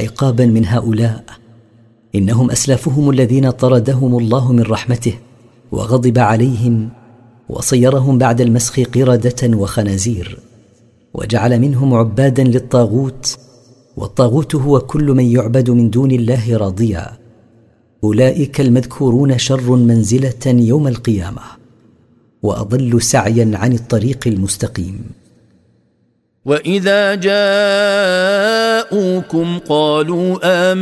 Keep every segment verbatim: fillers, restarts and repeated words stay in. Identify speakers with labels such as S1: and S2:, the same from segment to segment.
S1: عقابا من هؤلاء، إنهم أسلافهم الذين طردهم الله من رحمته وغضب عليهم وصيرهم بعد المسخ قردة وخنازير، وجعل منهم عبادا للطاغوت، والطاغوت هو كل من يعبد من دون الله راضيا. أولئك المذكورون شر منزلة يوم القيامة وأضل سعيا عن الطريق المستقيم.
S2: وإذا جاءوكم قالوا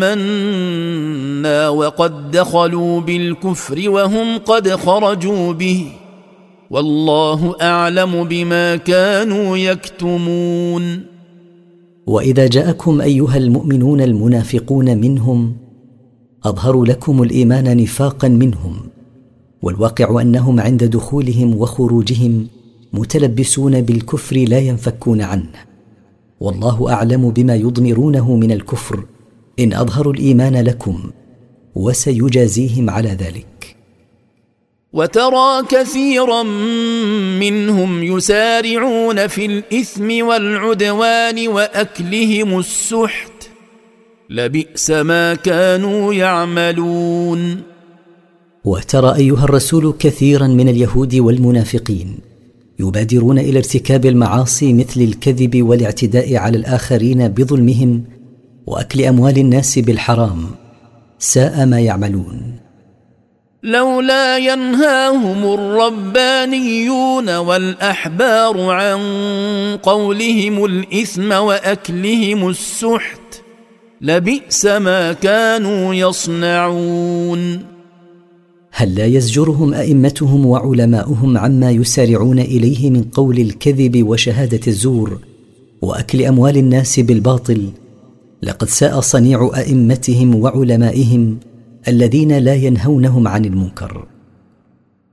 S2: آمنا وقد دخلوا بالكفر وهم قد خرجوا به والله أعلم بما كانوا يكتمون.
S1: وإذا جاءكم أيها المؤمنون المنافقون منهم أظهروا لكم الإيمان نفاقا منهم، والواقع أنهم عند دخولهم وخروجهم متلبسون بالكفر لا ينفكون عنه، والله أعلم بما يضمرونه من الكفر إن أظهروا الإيمان لكم، وسيجازيهم على ذلك.
S2: وترى كثيرا منهم يسارعون في الإثم والعدوان وأكلهم السحت لبئس ما كانوا يعملون.
S1: وترى أيها الرسول كثيرا من اليهود والمنافقين يبادرون إلى ارتكاب المعاصي مثل الكذب والاعتداء على الآخرين بظلمهم وأكل أموال الناس بالحرام، ساء ما يعملون.
S2: لولا ينهاهم الربانيون والأحبار عن قولهم الإثم وأكلهم السحت لبئس ما كانوا يصنعون.
S1: هل لا يزجرهم أئمتهم وعلماؤهم عما يسارعون إليه من قول الكذب وشهادة الزور وأكل أموال الناس بالباطل؟ لقد ساء صنيع أئمتهم وعلمائهم الذين لا ينهونهم عن المنكر.